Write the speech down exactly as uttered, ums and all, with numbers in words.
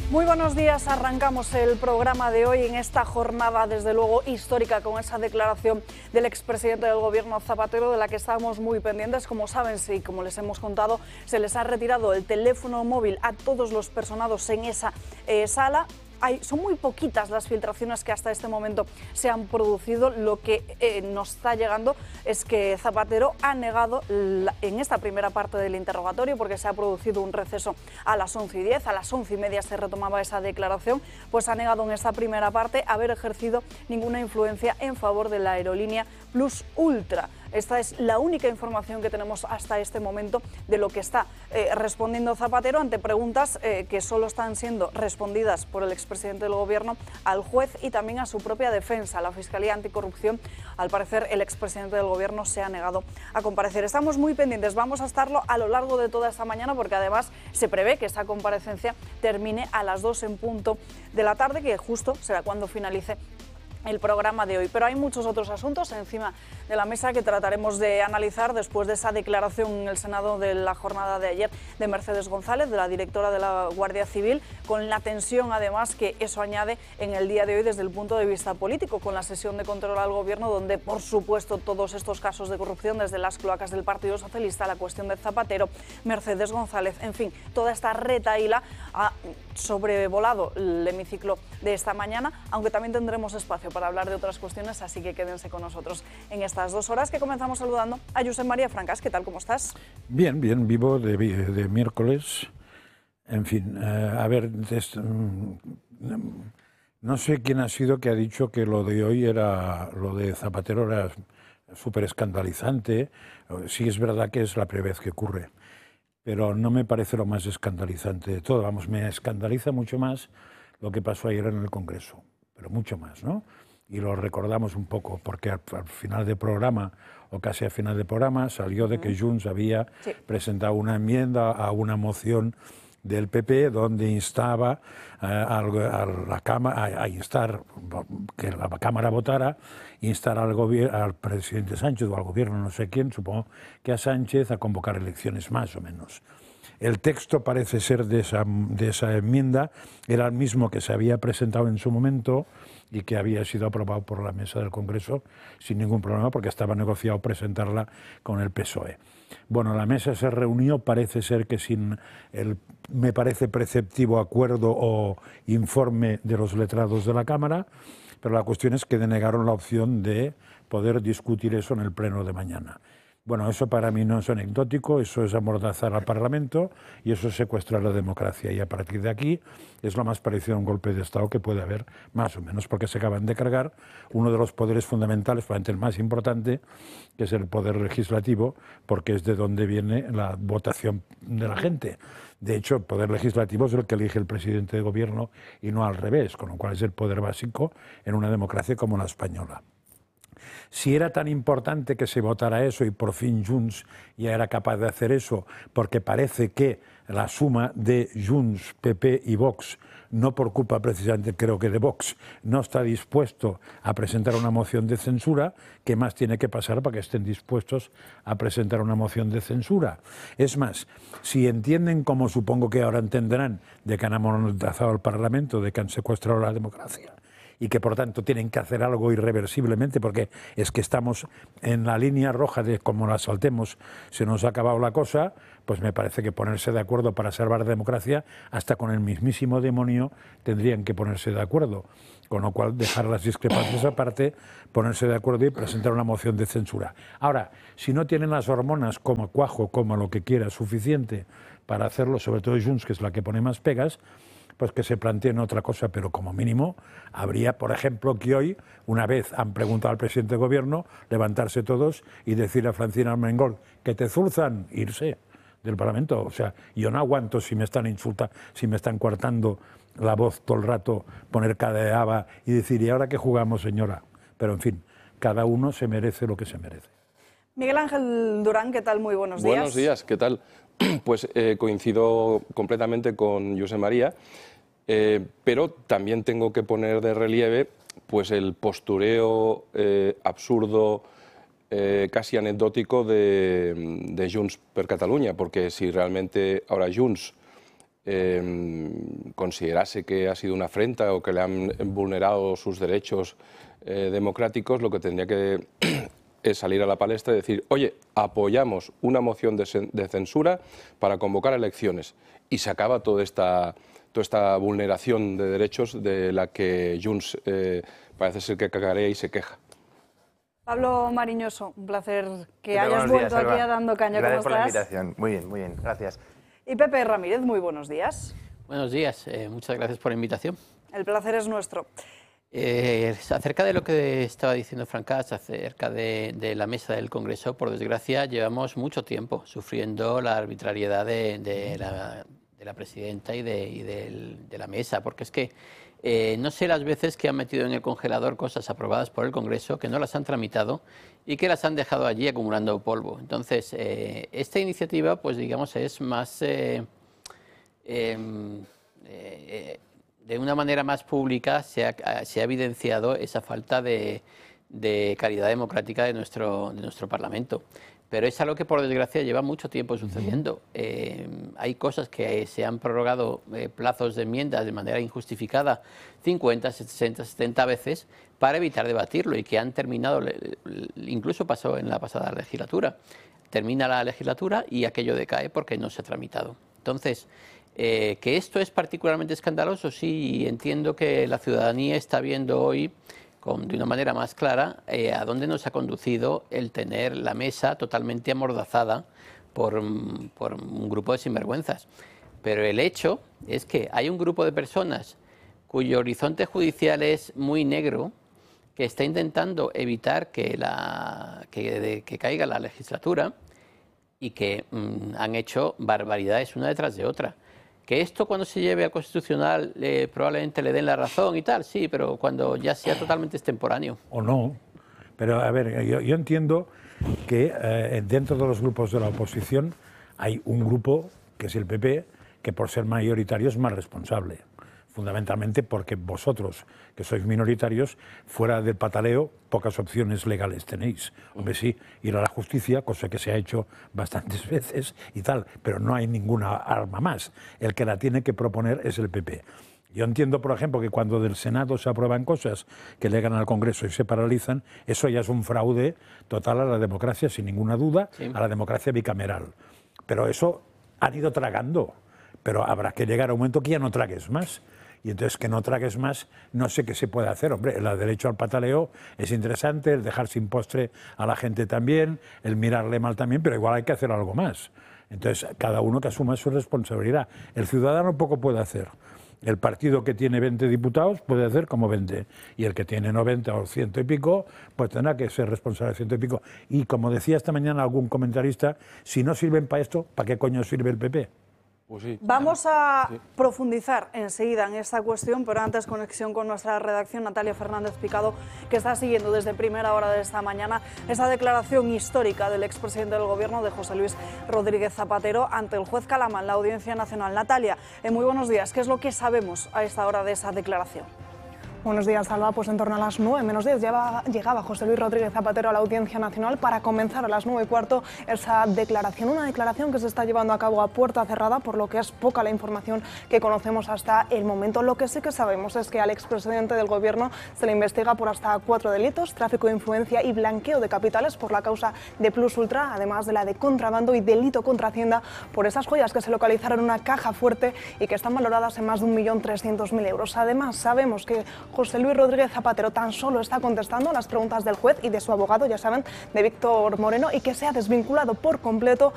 Muy buenos días, arrancamos el programa de hoy en esta jornada desde luego histórica con esa declaración del expresidente del gobierno Zapatero de la que estábamos muy pendientes. Como saben, sí, como les hemos contado, se les ha retirado el teléfono móvil a todos los personados en esa eh, sala. Hay, son muy poquitas las filtraciones que hasta este momento se han producido. Lo que eh, nos está llegando es que Zapatero ha negado la, en esta primera parte del interrogatorio, porque se ha producido un receso a las once y diez, a las once y media se retomaba esa declaración, pues ha negado en esta primera parte haber ejercido ninguna influencia en favor de la aerolínea Plus Ultra. Esta es la única información que tenemos hasta este momento de lo que está eh, respondiendo Zapatero ante preguntas eh, que solo están siendo respondidas por el expresidente del gobierno al juez y también a su propia defensa, la Fiscalía Anticorrupción. Al parecer, el expresidente del gobierno se ha negado a comparecer. Estamos muy pendientes, vamos a estarlo a lo largo de toda esta mañana, porque además se prevé que esa comparecencia termine a las dos en punto de la tarde, que justo será cuando finalice el programa de hoy. Pero hay muchos otros asuntos encima de la mesa que trataremos de analizar después de esa declaración en el Senado de la jornada de ayer de Mercedes González, de la directora de la Guardia Civil, con la tensión además que eso añade en el día de hoy desde el punto de vista político, con la sesión de control al gobierno, donde por supuesto todos estos casos de corrupción, desde las cloacas del Partido Socialista, la cuestión de Zapatero, Mercedes González, en fin, toda esta retahíla ha sobrevolado el hemiciclo de esta mañana, aunque también tendremos espacio para hablar de otras cuestiones, así que quédense con nosotros en estas dos horas, que comenzamos saludando a Josep María Francas. ¿Qué tal? ¿Cómo estás? Bien, bien, vivo de, de miércoles. En fin, eh, a ver, des, no sé quién ha sido que ha dicho que lo de hoy era, lo de Zapatero era súper escandalizante. Sí, es verdad que es la primera vez que ocurre, pero no me parece lo más escandalizante de todo. Vamos, me escandaliza mucho más lo que pasó ayer en el Congreso, pero mucho más, ¿no? Y lo recordamos un poco, porque al, al final del programa, o casi al final del programa, salió de que Junts había sí. presentado una enmienda a una moción del P P donde instaba uh, a, a la Cámara a, a instar que la Cámara votara, instar al, al presidente Sánchez o al gobierno, no sé quién, supongo que a Sánchez, a convocar elecciones más o menos. El texto parece ser de esa, de esa enmienda era el mismo que se había presentado en su momento y que había sido aprobado por la mesa del Congreso sin ningún problema, porque estaba negociado presentarla con el P S O E. Bueno, la mesa se reunió, parece ser que sin el, me parece preceptivo acuerdo o informe de los letrados de la Cámara, pero la cuestión es que denegaron la opción de poder discutir eso en el pleno de mañana. Bueno, eso para mí no es anecdótico, eso es amordazar al Parlamento y eso es secuestrar la democracia. Y a partir de aquí es lo más parecido a un golpe de Estado que puede haber, más o menos, porque se acaban de cargar uno de los poderes fundamentales, probablemente el más importante, que es el poder legislativo, porque es de donde viene la votación de la gente. De hecho, el poder legislativo es el que elige el presidente de gobierno y no al revés, con lo cual es el poder básico en una democracia como la española. Si era tan importante que se votara eso y por fin Junts ya era capaz de hacer eso, porque parece que la suma de Junts, P P y Vox, no por culpa precisamente creo que de Vox, no está dispuesto a presentar una moción de censura, ¿qué más tiene que pasar para que estén dispuestos a presentar una moción de censura? Es más, si entienden, como supongo que ahora entenderán, de que han amordazado al Parlamento, de que han secuestrado la democracia, y que por tanto tienen que hacer algo irreversiblemente, porque es que estamos en la línea roja de como la saltemos se nos ha acabado la cosa, pues me parece que ponerse de acuerdo para salvar la democracia, hasta con el mismísimo demonio tendrían que ponerse de acuerdo, con lo cual dejar las discrepancias aparte, ponerse de acuerdo y presentar una moción de censura. Ahora, si no tienen las hormonas como cuajo, como lo que quiera, suficiente para hacerlo, sobre todo Junts, que es la que pone más pegas, pues que se planteen otra cosa, pero como mínimo habría, por ejemplo, que hoy, una vez han preguntado al presidente de gobierno, levantarse todos y decir a Francina Armengol que te zulzan, irse del Parlamento. O sea, yo no aguanto si me están insultando, si me están coartando la voz todo el rato, poner cadeaba y decir, ¿y ahora qué jugamos, señora? Pero en fin, cada uno se merece lo que se merece. Miguel Ángel Durán, ¿qué tal? Muy buenos días. Buenos días, ¿qué tal? Pues eh, coincido completamente con Josep María, eh, pero también tengo que poner de relieve pues el postureo eh, absurdo, eh, casi anecdótico de, de Junts per Catalunya, porque si realmente ahora Junts eh, considerase que ha sido una afrenta o que le han vulnerado sus derechos eh, democráticos, lo que tendría que es salir a la palestra y decir, oye, apoyamos una moción de, de censura para convocar elecciones, y se acaba toda esta, toda esta vulneración de derechos de la que Junts eh, parece ser que cagarea y se queja. Pablo Mariñoso, un placer que Pepe, hayas vuelto días, aquí a Dando Caña. Gracias ¿Cómo por estás? la invitación. Muy bien, muy bien, gracias. Y Pepe Ramírez, muy buenos días. Buenos días, eh, muchas gracias por la invitación. El placer es nuestro. Eh, acerca de lo que estaba diciendo Francas, acerca de, de la mesa del Congreso, por desgracia, llevamos mucho tiempo sufriendo la arbitrariedad de, de, la, de la presidenta y, de, y del, de la mesa, porque es que eh, no sé las veces que han metido en el congelador cosas aprobadas por el Congreso, que no las han tramitado y que las han dejado allí acumulando polvo. Entonces, eh, esta iniciativa, pues digamos, es más... Eh, eh, eh, de una manera más pública se ha, se ha evidenciado esa falta de, de calidad democrática de nuestro, de nuestro Parlamento. Pero es algo que, por desgracia, lleva mucho tiempo sucediendo. Eh, hay cosas que se han prorrogado eh, plazos de enmiendas de manera injustificada cincuenta, sesenta, setenta veces para evitar debatirlo y que han terminado, incluso pasó en la pasada legislatura. Termina la legislatura y aquello decae porque no se ha tramitado. Entonces, Eh, que esto es particularmente escandaloso, sí, entiendo que la ciudadanía está viendo hoy con, de una manera más clara eh, a dónde nos ha conducido el tener la mesa totalmente amordazada por, por un grupo de sinvergüenzas. Pero el hecho es que hay un grupo de personas cuyo horizonte judicial es muy negro, que está intentando evitar que, la, que, de, que caiga la legislatura y que mm, han hecho barbaridades una detrás de otra. Que esto cuando se lleve al Constitucional eh, probablemente le den la razón y tal, sí, pero cuando ya sea totalmente extemporáneo. O no. Pero a ver, yo, yo entiendo que eh, dentro de los grupos de la oposición hay un grupo, que es el P P, que por ser mayoritario es más responsable. Fundamentalmente porque vosotros, que sois minoritarios, fuera del pataleo, pocas opciones legales tenéis. Hombre, sí, ir a la justicia, cosa que se ha hecho bastantes veces y tal, pero no hay ninguna arma más. El que la tiene que proponer es el P P. Yo entiendo, por ejemplo, que cuando del Senado se aprueban cosas que llegan al Congreso y se paralizan, eso ya es un fraude total a la democracia, sin ninguna duda, sí, a la democracia bicameral. Pero eso han ido tragando, pero habrá que llegar a un momento que ya no tragues más. Y entonces que no tragues más, no sé qué se puede hacer. Hombre, el derecho al pataleo es interesante, el dejar sin postre a la gente también, el mirarle mal también, pero igual hay que hacer algo más. Entonces, cada uno que asuma su responsabilidad. El ciudadano poco puede hacer. El partido que tiene veinte diputados puede hacer como veinte. Y el que tiene noventa o ciento y pico, pues tendrá que ser responsable de ciento y pico. Y como decía esta mañana algún comentarista, si no sirven para esto, ¿para qué coño sirve el P P? Pues sí. Vamos a sí. profundizar enseguida en esta cuestión, pero antes conexión con nuestra redacción, Natalia Fernández Picado, que está siguiendo desde primera hora de esta mañana esa declaración histórica del expresidente del Gobierno, de José Luis Rodríguez Zapatero, ante el juez Calama en la Audiencia Nacional. Natalia, eh, muy buenos días. ¿Qué es lo que sabemos a esta hora de esa declaración? Buenos días, Alba. Pues en torno a las nueve menos diez llegaba, llegaba José Luis Rodríguez Zapatero a la Audiencia Nacional para comenzar a las nueve y cuarto esa declaración. Una declaración que se está llevando a cabo a puerta cerrada, por lo que es poca la información que conocemos hasta el momento. Lo que sí que sabemos es que al expresidente del Gobierno se le investiga por hasta cuatro delitos: tráfico de influencia y blanqueo de capitales por la causa de Plus Ultra, además de la de contrabando y delito contra Hacienda por esas joyas que se localizaron en una caja fuerte y que están valoradas en más de un millón trescientos mil euros. Además, sabemos que José Luis Rodríguez Zapatero tan solo está contestando a las preguntas del juez y de su abogado, ya saben, de Víctor Moreno, y que se ha desvinculado por completo